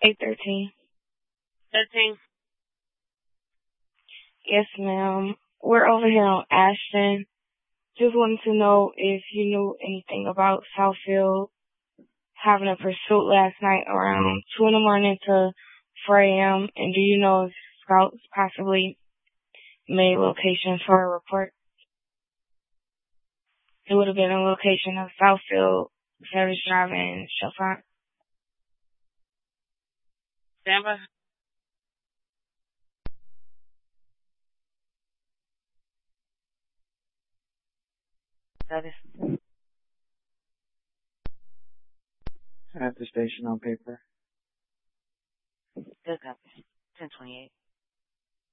813. 13. Yes, ma'am. We're over here on Ashton. Just wanted to know if you knew anything about Southfield having a pursuit last night around 2 in the morning to 4 a.m. And do you know if scouts possibly made location for a report? It would have been a location of Southfield Service Drive in Chalfont. Denver. That is. At the station on paper. Good copy. 1028.